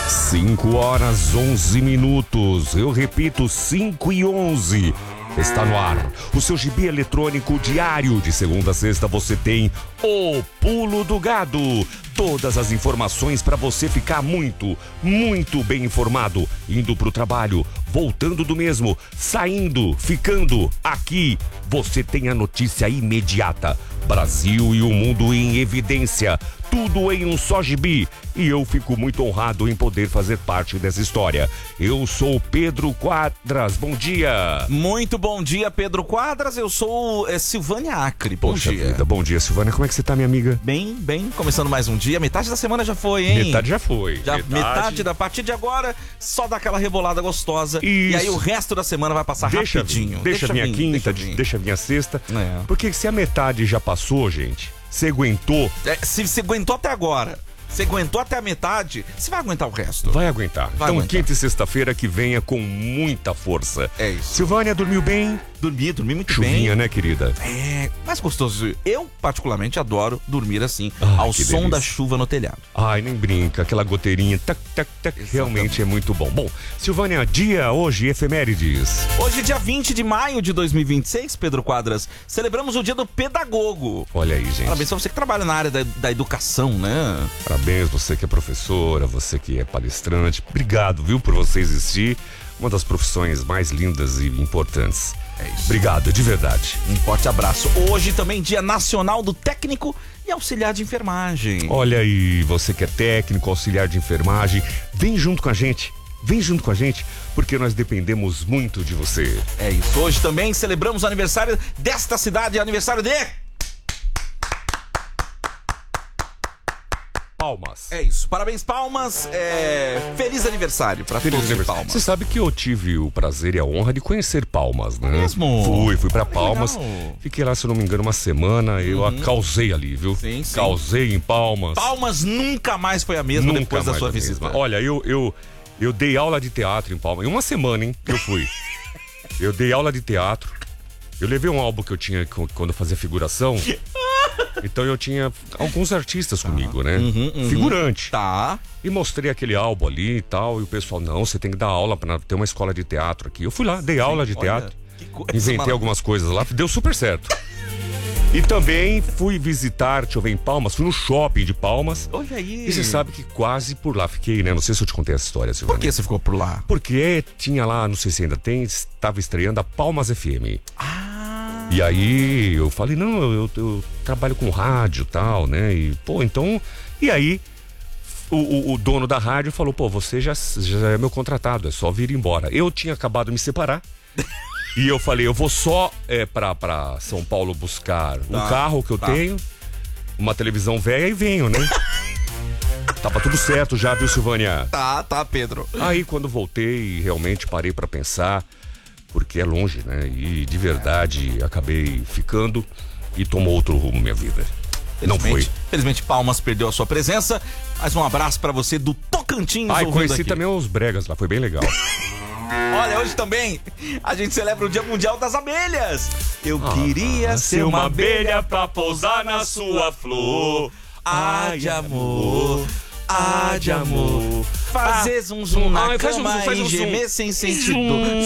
5h11. Eu repito, 5h11. Está no ar o seu gibi eletrônico diário. De segunda a sexta você tem o Pulo do Gado. Todas as informações para você ficar muito bem informado. Indo pro trabalho, voltando do mesmo, saindo, ficando. Aqui você tem a notícia imediata. Brasil e o mundo em evidência. Tudo em um só gibi. E eu fico muito honrado em poder fazer parte dessa história. Eu sou o Pedro Quadras. Bom dia. Muito bom dia, Pedro Quadras. Eu sou Silvânia Acre. Bom dia. Vida. Bom dia, Silvânia. Como é que você tá, minha amiga? Bem. Começando mais um dia. Metade da semana já foi, hein? Metade já foi. Metade da partir de agora, só dá aquela rebolada gostosa. Isso. E aí o resto da semana vai passar rapidinho. Deixa vir quinta, deixa vir a sexta. É. Porque se a metade já passou, gente, você aguentou. Se você aguentou até agora, você aguentou até a metade, você vai aguentar o resto. Vai aguentar. Então, aguentar. Quinta e sexta-feira que venha com muita força. É isso. Silvânia, dormiu bem? Dormi muito Chuvinha, bem. né, querida? É, mais gostoso. Eu, particularmente, adoro dormir assim, ao que som delícia. da chuva no telhado. Ai, nem brinca. Aquela goteirinha, tac, realmente é muito bom. Bom, Silvânia, dia hoje, efemérides. Hoje, dia 20 de maio de 2026, Pedro Quadras, celebramos o dia do pedagogo. Olha aí, gente. Parabéns pra você que trabalha na área da educação, né? Parabéns, você que é professora, você que é palestrante. Obrigado, viu, por você existir. Uma das profissões mais lindas e importantes. É isso. Obrigado, de verdade. Um forte abraço. Hoje também dia nacional do técnico e auxiliar de enfermagem. Olha aí, você que é técnico, auxiliar de enfermagem, vem junto com a gente. Vem junto com a gente, porque nós dependemos muito de você. É isso. Hoje também celebramos o aniversário desta cidade, aniversário de... Palmas. É isso. Parabéns, Palmas. Feliz aniversário pra Feliz todos de aniversário. Palmas. Você sabe que eu tive o prazer e a honra de conhecer Palmas, né? Mesmo? Fui pra Palmas. Legal. Fiquei lá, se eu não me engano, uma semana. Eu a causei ali, viu? Sim. Causei em Palmas. Palmas nunca mais foi a mesma Nunca depois da mais sua a mesma. visita. Olha, eu dei aula de teatro em Palmas. Em uma semana, hein, que eu fui. Eu dei aula de teatro. Eu levei um álbum que eu tinha quando eu fazia figuração. Então eu tinha alguns artistas comigo, né? Figurante. Tá. E mostrei aquele álbum ali e tal. E o pessoal, não, você tem que dar aula pra ter uma escola de teatro aqui. Eu fui lá, dei aula de teatro. Inventei algumas coisas lá, deu super certo. E também fui visitar, deixa eu ver, em Palmas, fui no shopping de Palmas. Olha aí. E você sabe que quase por lá fiquei, né? Não sei se eu te contei essa história, Silvânia. Por que você ficou por lá? Porque tinha lá, não sei se ainda tem, estava estreando a Palmas FM. E aí eu falei, não, eu trabalho com rádio e tal, né? E, pô, então... E aí o dono da rádio falou, pô, você já é meu contratado, é só vir embora. Eu tinha acabado de me separar. E eu falei, eu vou só pra São Paulo buscar um carro que eu tenho, uma televisão velha e venho, né? Tava tudo certo já, viu, Silvânia? Tá, Pedro. Aí quando voltei, realmente parei pra pensar, porque é longe, né? E de verdade acabei ficando e tomou outro rumo minha vida. Não foi. Felizmente Palmas perdeu a sua presença, mas um abraço pra você do Tocantins. Conheci aqui. também os bregas lá, foi bem legal. Olha, hoje também a gente celebra o Dia Mundial das Abelhas. Eu queria ser uma abelha pra pousar na sua flor. Ah, de amor, fazer zum na cama e gemer sem sentido.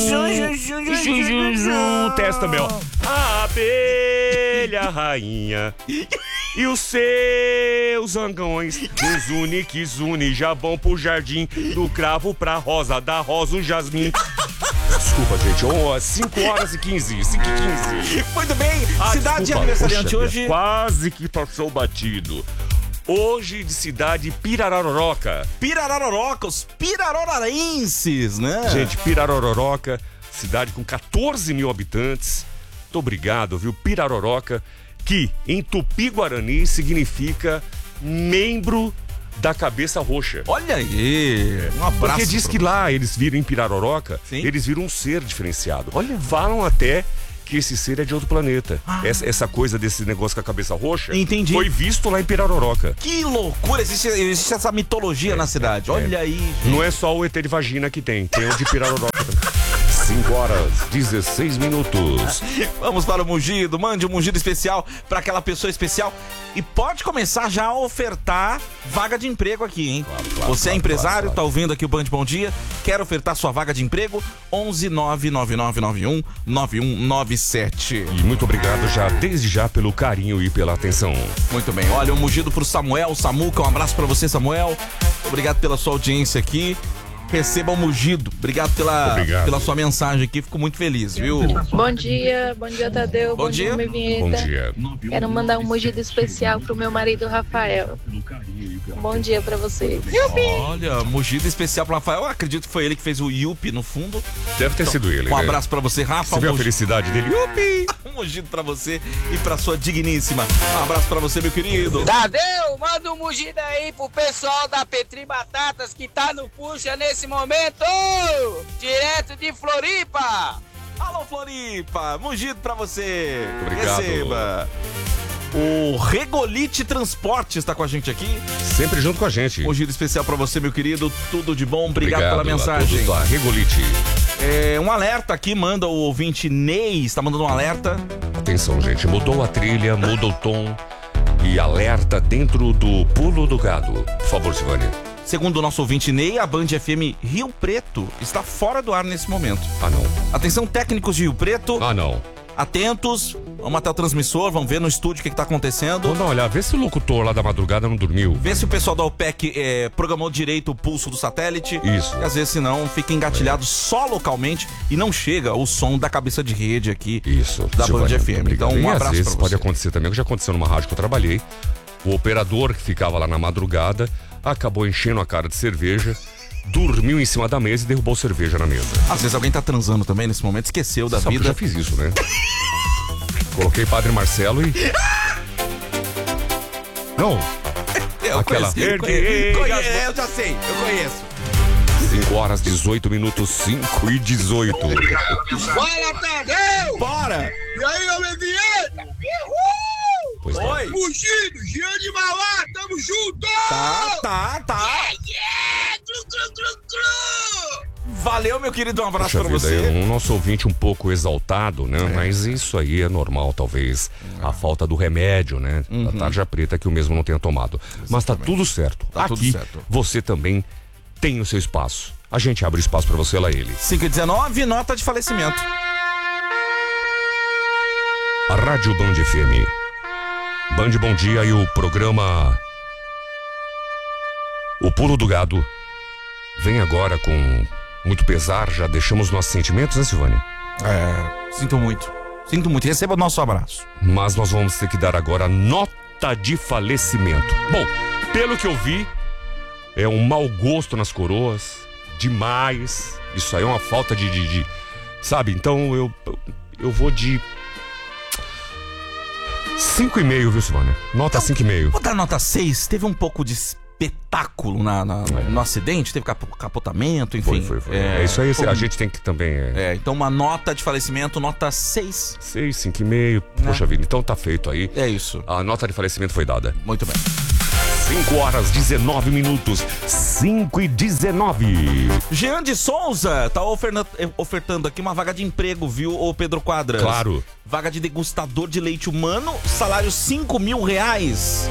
Testa, meu. A abelha rainha e os seus zangões, os uniques já vão pro jardim, do cravo pra rosa, da rosa o jasmim. Desculpa, gente, 5h15. Muito bem, cidade de aniversariante hoje. Quase que passou batido. Hoje de cidade Piraroroca. Os pirararenses, né? Gente, Piraroroca, cidade com 14 mil habitantes. Muito obrigado, viu? Piraroroca, que em Tupi-Guarani significa membro da cabeça roxa. Olha aí, um abraço. Porque diz que lá eles viram em Piraroroca, Sim. eles viram um ser diferenciado. Olha. Falam até que esse ser é de outro planeta. Essa coisa desse negócio com a cabeça roxa. Entendi. Foi visto lá em Piraroroca. Que loucura, existe essa mitologia na cidade. Olha aí, gente. Não é só o ET de vagina que tem o de Piraroroca também. 5 horas, 16 minutos. Vamos para o mugido. Mande um mugido especial para aquela pessoa especial. E pode começar já a ofertar vaga de emprego aqui, hein? Claro, Você é empresário, tá ouvindo aqui o Band Bom Dia, quer ofertar sua vaga de emprego? 11999919197. E muito obrigado desde já pelo carinho e pela atenção. Muito bem. Olha, um mugido pro Samuel Samuca. Um abraço para você, Samuel. Obrigado pela sua audiência aqui. Receba o mugido. Obrigado pela sua mensagem aqui. Fico muito feliz, viu? Bom dia, Tadeu. Bom dia. Minha vinheta. Bom dia. Quero mandar um mugido especial pro meu marido Rafael. Bom dia pra você. Olha, mugido especial pro Rafael. Eu acredito que foi ele que fez o Yupi no fundo. Deve ter sido ele, Um né? abraço pra você, Rafa. Você viu a felicidade dele? Yupi! Um mugido pra você e pra sua digníssima. Um abraço pra você, meu querido. Tadeu, manda um mugido aí pro pessoal da Petri Batatas que tá no puxa nesse momento, direto de Floripa. Alô, Floripa. Mugido pra você. Obrigado. Receba. O Regolite Transporte está com a gente aqui. Sempre junto com a gente. Mugido especial pra você, meu querido. Tudo de bom. Obrigado pela mensagem. A Regolite. Um alerta aqui, manda o ouvinte Ney. Está mandando um alerta. Atenção, gente. Mudou a trilha, muda o tom. E alerta dentro do Pulo do Gado. Por favor, Silvânia. Segundo o nosso ouvinte Ney, a Band FM Rio Preto está fora do ar nesse momento. Ah, não. Atenção, técnicos de Rio Preto. Ah, não. Atentos. Vamos até o transmissor, vamos ver no estúdio o que está acontecendo. Vamos dar uma olhada, vê se o locutor lá da madrugada não dormiu. Vê se o pessoal da OPEC programou direito o pulso do satélite. Isso. E às vezes, senão, fica engatilhado só localmente e não chega o som da cabeça de rede aqui. Isso. Da Silvânia, Band FM. Então, e um às abraço vezes pra pode você. acontecer também, que já aconteceu numa rádio que eu trabalhei. O operador que ficava lá na madrugada acabou enchendo a cara de cerveja, dormiu em cima da mesa e derrubou cerveja na mesa. Às vezes alguém tá transando também nesse momento, esqueceu da Sabe que eu vida. já fiz isso, né? Coloquei Padre Marcelo e... Não. Eu Aquela... eu já sei, eu conheço. 5 horas, 18 minutos, 5 e 18. Fala, Tadeu! Bora! E aí, meu vinheta? Pois não. Oi! Mugido, Jean de Mauá, tamo junto! Tá. Tru, tru, tru, tru. Valeu, meu querido, um abraço Puxa pra vida, você. o nosso ouvinte um pouco exaltado, né? Mas isso aí é normal, talvez. A falta do remédio, né? Da tarja preta que o mesmo não tenha tomado. Mas tá tudo certo. Tá Aqui, tudo certo. você também tem o seu espaço. A gente abre espaço pra você, lá ele. 5h19, nota de falecimento. A Rádio Band FM. Band Bom Dia e o programa O Pulo do Gado vem agora com muito pesar. Já deixamos nossos sentimentos, né, Silvânia? Sinto muito. Receba o nosso abraço. Mas nós vamos ter que dar agora nota de falecimento. Bom, pelo que eu vi, é um mau gosto nas coroas. Demais. Isso aí é uma falta de sabe? Então eu vou de 5,5, viu, Silvânia? Nota 5,5. Vou dar nota 6. Teve um pouco de espetáculo no acidente, teve capotamento, enfim. Foi. É isso aí, a gente tem que também... Então uma nota de falecimento, nota 6. 6, 5,5. Poxa vida, então tá feito aí. É isso. A nota de falecimento foi dada. Muito bem. 5 horas, 19 minutos. 5 e 19. Jean de Souza tá ofertando aqui uma vaga de emprego, viu, ô Pedro Quadras? Claro. Vaga de degustador de leite humano, salário R$5.000.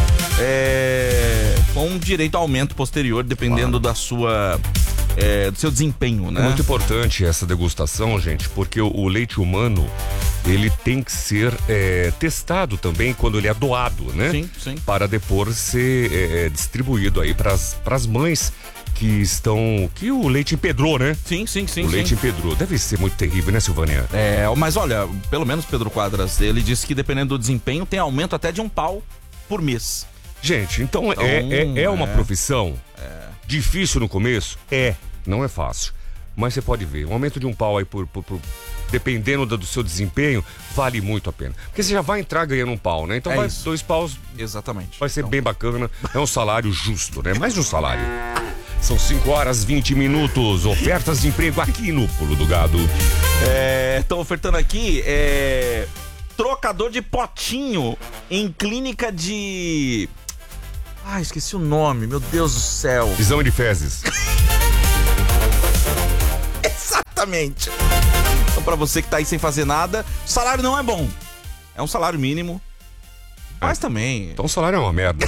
Com direito a aumento posterior, dependendo da sua... do seu desempenho, né? É muito importante essa degustação, gente, porque o leite humano, ele tem que ser testado também quando ele é doado, né? Sim. Para depois ser distribuído aí para as mães que o leite empedrou, né? Sim. O leite empedrou. Deve ser muito terrível, né, Silvânia? Mas olha, pelo menos Pedro Quadras, ele disse que dependendo do desempenho tem aumento até de £1 por mês. Gente, então é uma profissão difícil no começo? Não é fácil. Mas você pode ver, um aumento de £1 aí dependendo do seu desempenho, vale muito a pena. Porque você já vai entrar ganhando £1, né? Então isso. £2. Exatamente. Vai ser bem bacana. É um salário justo, né? Mais de um salário. São 5 horas, 20 minutos. Ofertas de emprego aqui no Pulo do Gado. Estão ofertando aqui trocador de potinho em clínica de... esqueci o nome, meu Deus do céu. Exame de fezes. Exatamente. Então, pra você que tá aí sem fazer nada, o salário não é bom. É um salário mínimo. Mas também... Então o salário é uma merda.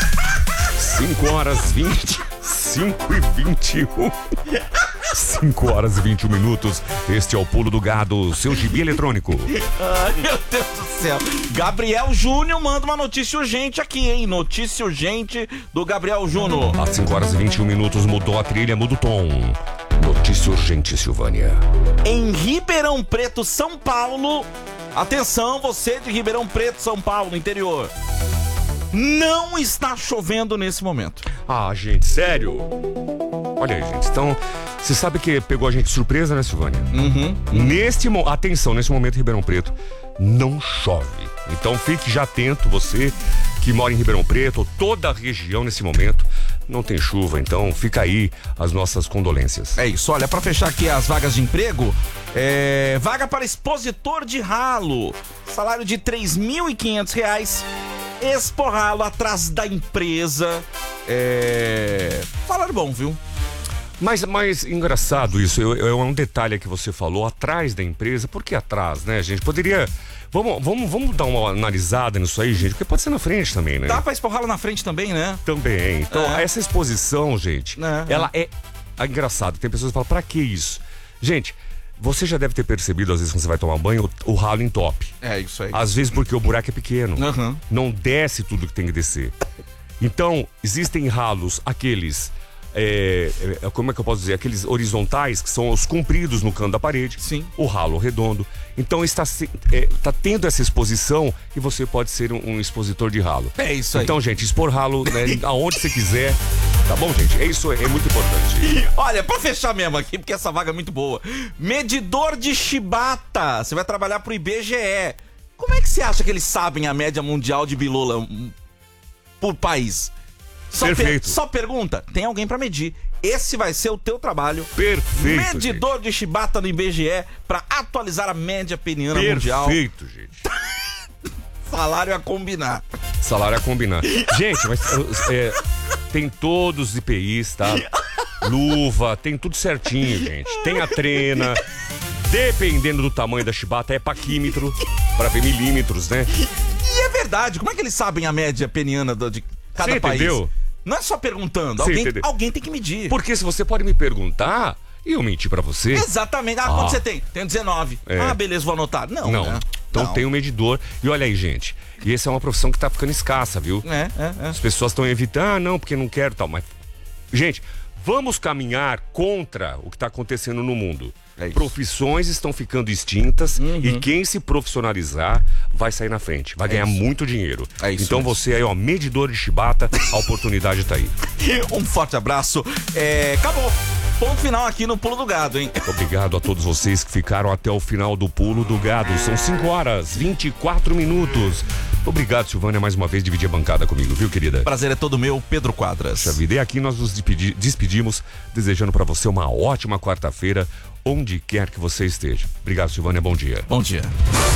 5h21. 5h21. Este é o Pulo do Gado, seu gibi eletrônico. Ai, meu Deus do céu. Gabriel Júnior manda uma notícia urgente aqui, hein? Notícia urgente do Gabriel Júnior. Às 5h21 mudou a trilha, muda o tom. Notícia urgente, Silvânia. Em Ribeirão Preto, São Paulo. Atenção, você de Ribeirão Preto, São Paulo, interior. Não está chovendo nesse momento. Ah, gente, sério? Olha aí, gente. Então, você sabe que pegou a gente de surpresa, né, Silvânia? Atenção, nesse momento, Ribeirão Preto não chove. Então, fique já atento, você que mora em Ribeirão Preto, ou toda a região nesse momento, não tem chuva. Então, fica aí as nossas condolências. É isso, olha, pra fechar aqui as vagas de emprego, vaga para expositor de ralo, salário de R$3.500, expo-ralo atrás da empresa, salário bom, viu? Mas engraçado isso, é um detalhe que você falou, atrás da empresa. Por que atrás, né, gente? Poderia... Vamos dar uma analisada nisso aí, gente, porque pode ser na frente também, né? Dá pra expor-ralo na frente também, né? Também. Então, essa exposição, gente, ela é engraçado. Tem pessoas que falam, pra que isso? Gente, você já deve ter percebido, às vezes, quando você vai tomar banho, o ralo entope. É, isso aí. Às vezes porque o buraco é pequeno. Não desce tudo que tem que descer. Então, existem ralos, aqueles... como é que eu posso dizer? Aqueles horizontais, que são os compridos no canto da parede. Sim. O ralo redondo. Então está tendo essa exposição e você pode ser um expositor de ralo. É isso aí. Então, gente, expor ralo, né, aonde você quiser. Tá bom, gente? É isso, é muito importante. Olha, pra fechar mesmo aqui, porque essa vaga é muito boa. Medidor de chibata. Você vai trabalhar pro IBGE. Como é que você acha que eles sabem a média mundial de bilola por país? Perfeito. Só pergunta, tem alguém pra medir. Esse vai ser o teu trabalho. Perfeito. Medidor de chibata no IBGE pra atualizar a média peniana mundial. Perfeito, gente. Salário a combinar. Salário a combinar. Gente, mas tem todos os IPIs, tá? Luva, tem tudo certinho, gente. Tem a trena. Dependendo do tamanho da chibata, é paquímetro, pra ver milímetros, né? E é verdade, como é que eles sabem a média peniana de cada país? Entendeu? Não é só perguntando, alguém tem que medir. Porque se você pode me perguntar e eu mentir pra você... Exatamente. Quanto você tem? Tenho 19. Beleza, vou anotar. Não. Né? Então tem um medidor. E olha aí, gente, e essa é uma profissão que tá ficando escassa, viu? As pessoas estão evitando, não, porque não quero tal, mas... Gente, vamos caminhar contra o que tá acontecendo no mundo. Profissões estão ficando extintas e quem se profissionalizar vai sair na frente, vai ganhar muito dinheiro. Então você aí, ó, medidor de chibata, a oportunidade tá aí. Um forte abraço. Acabou. Ponto final aqui no Pulo do Gado, hein? Obrigado a todos vocês que ficaram até o final do Pulo do Gado. São 5h24. Obrigado, Silvânia, mais uma vez dividir a bancada comigo, viu, querida? Prazer é todo meu, Pedro Quadras. E aqui nós nos despedimos, desejando pra você uma ótima quarta-feira, onde quer que você esteja. Obrigado, Silvânia, bom dia. Bom dia.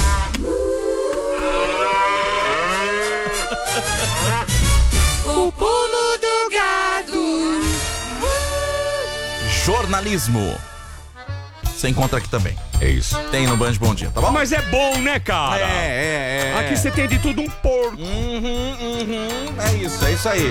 O Pulo do Gado. Jornalismo. Você encontra aqui também. É isso. Tem no Band Bom Dia, tá bom? Mas é bom, né, cara? É. Aqui você tem de tudo um porco. É isso aí.